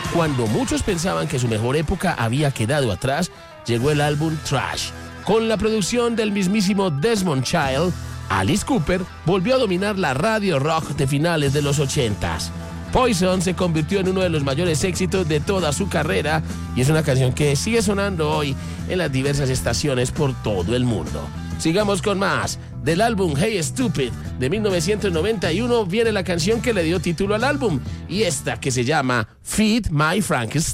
Cuando muchos pensaban que su mejor época había quedado atrás, llegó el álbum Trash. Con la producción del mismísimo Desmond Child, Alice Cooper volvió a dominar la radio rock de finales de los 80s. Poison se convirtió en uno de los mayores éxitos de toda su carrera y es una canción que sigue sonando hoy en las diversas estaciones por todo el mundo. Sigamos con más. Del álbum Hey Stupid de 1991 viene la canción que le dio título al álbum y esta que se llama Feed My Frankenstein.